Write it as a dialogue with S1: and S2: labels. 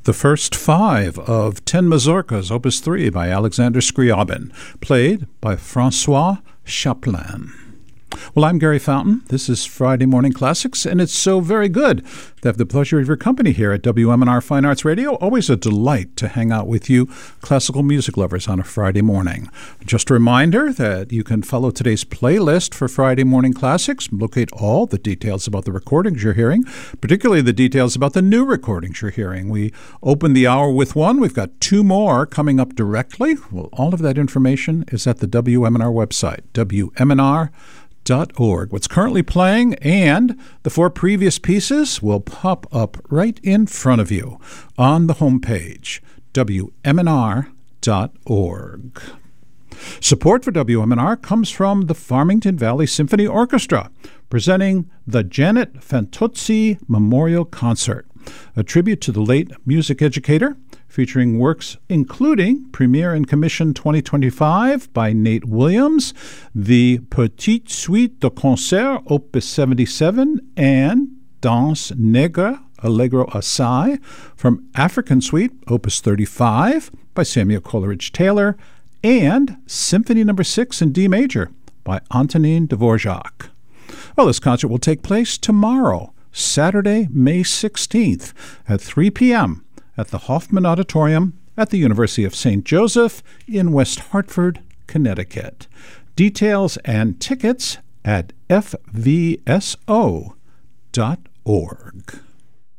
S1: The first five of 10 mazurkas, Opus 3 by Alexander Scriabin, played by Francois Chaplin. Well, I'm Gary Fountain. This is Friday Morning Classics, and it's so very good to have the pleasure of your company here at WMNR Fine Arts Radio. Always a delight to hang out with you classical music lovers on a Friday morning. Just a reminder that you can follow today's playlist for Friday Morning Classics, locate all the details about the recordings you're hearing, particularly the details about the new recordings you're hearing. We opened the hour with one. We've got two more coming up directly. Well, all of that information is at the WMNR website, WMNR.org. What's currently playing and the four previous pieces will pop up right in front of you on the homepage, WMNR.org. Support for WMNR comes from the Farmington Valley Symphony Orchestra, presenting the Janet Fantozzi Memorial Concert, a tribute to the late music educator, featuring works including Premiere and Commission 2025 by Nate Williams, the Petite Suite de Concert Opus 77, and Danse Negre Allegro Assai from African Suite Opus 35 by Samuel Coleridge Taylor, and Symphony No. 6 in D major by Antonin Dvorak. Well, this concert will take place tomorrow, Saturday, May 16th at 3 p.m. at the Hoffman Auditorium at the University of St. Joseph in West Hartford, Connecticut. Details and tickets at fvso.org.